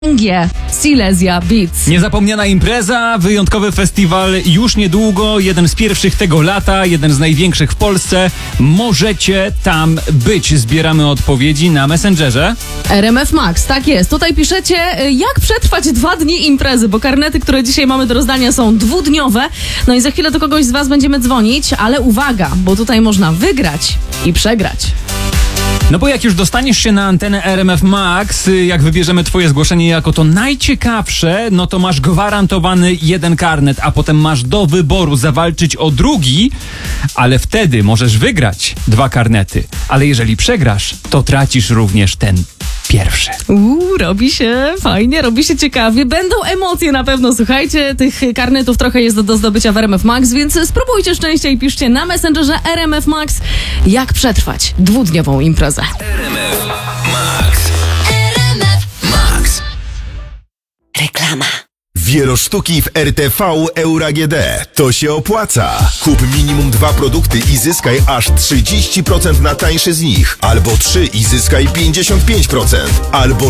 Silesia Beats. Niezapomniana impreza, wyjątkowy festiwal już niedługo, jeden z pierwszych tego lata, jeden z największych w Polsce. Możecie tam być. Zbieramy odpowiedzi na Messengerze. RMF Max, tak jest. Tutaj piszecie, jak przetrwać 2 dni imprezy, bo karnety, które dzisiaj mamy do rozdania, są 2-dniowe. No i za chwilę do kogoś z was będziemy dzwonić, ale uwaga, bo tutaj można wygrać i przegrać. No bo jak już dostaniesz się na antenę RMF Max, jak wybierzemy twoje zgłoszenie jako to najciekawsze, no to masz gwarantowany 1 karnet, a potem masz do wyboru zawalczyć o drugi, ale wtedy możesz wygrać 2 karnety. Ale jeżeli przegrasz, to tracisz również ten pierwszy. Robi się fajnie, robi się ciekawie. Będą emocje na pewno, słuchajcie. Tych karnetów trochę jest do zdobycia w RMF Max, więc spróbujcie szczęście i piszcie na Messengerze RMF Max, jak przetrwać 2-dniową imprezę. RMF Max. RMF Max. Reklama. Wielosztuki w RTV Euro AGD. To się opłaca. Kup minimum 2 produkty i zyskaj aż 30% na tańsze z nich. Albo 3 i zyskaj 55%. Albo